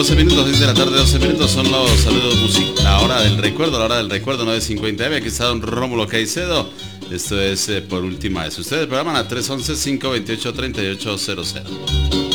12 minutos, 6 de la tarde, 12 minutos son los saludos musicales. La hora del recuerdo, 9:50. Aquí está don Rómulo Caicedo. Esto es por última vez. Ustedes programan a 311-528-3800.